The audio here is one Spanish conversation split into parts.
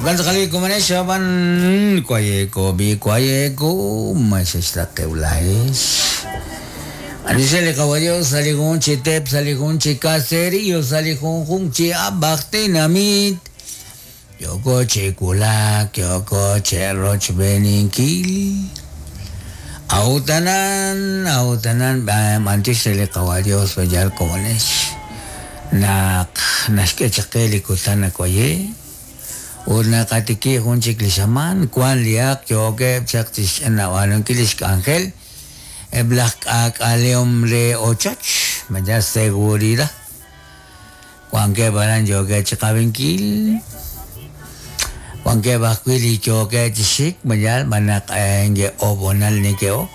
Kan sekali kumanesya ban kwayeko bi kwayeko masista keulais. Anisele kawayo salikun chitep salikun chikaserio salikun chi abakte namit. Yoko chekulak yoko cheroch beninkil. Autanan mantisele kawayo sojal kumanesh. Naske chakeli kutana kwaye. Una katiki un chiklisaman, kwan liak yoke chaktis nawanon kilis ángel, black ak aleom le ochach, maya seguridad. Kwan ke baran yoke chakabinkil, kwan ke bakwili yoke chishik, maya manak enge obonal ni keok.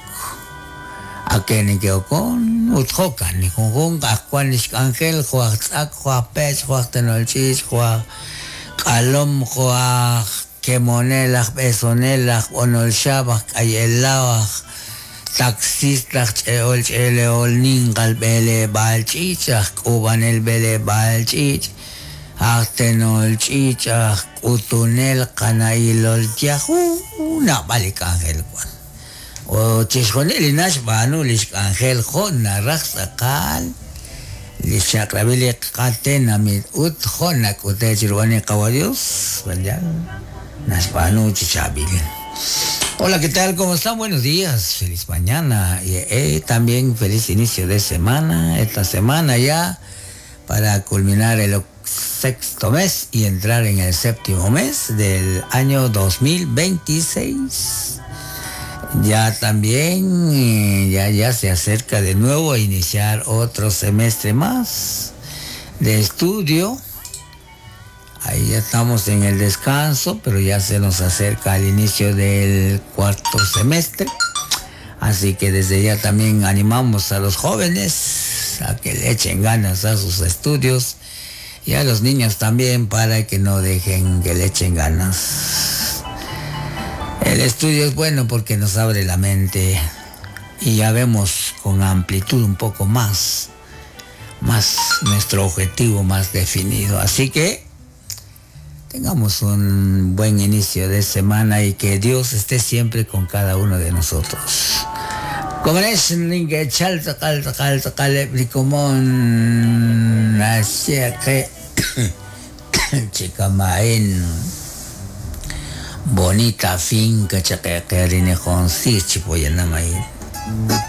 Ake ni keokon, uthokan ni kung akwan nis ángel, huak pech, huak tenolchis, huak Kalom kuah kemonelak besonelak onol shabak ayelawak taksis tak cheol cheleol ningal bele balchichak ubanel bele balchich aktenol chichak utunel kanailol yahu na balik ángel kwan o chiskonel inash banu lish ángel kon narak sakal Lishakrabili katena mit uthona kute chirwane kawadios, ¿verdad? Naspanu chichabili. Hola, ¿qué tal? ¿Cómo están? Buenos días. Feliz mañana. Y también feliz inicio de semana. Esta semana ya para culminar el sexto mes y entrar en el séptimo mes del año 2026. Ya también, ya se acerca de nuevo a iniciar otro semestre más de estudio. Ahí ya estamos en el descanso, pero ya se nos acerca el inicio del cuarto semestre. Así que desde ya también animamos a los jóvenes a que le echen ganas a sus estudios y a los niños también para que no dejen que le echen ganas. El estudio es bueno porque nos abre la mente y ya vemos con amplitud un poco más nuestro objetivo más definido. Así que tengamos un buen inicio de semana y que Dios esté siempre con cada uno de nosotros. Como es ninge chalta brikomon así que chicamaen bonita finca chaque que rine con sirchi poyanamay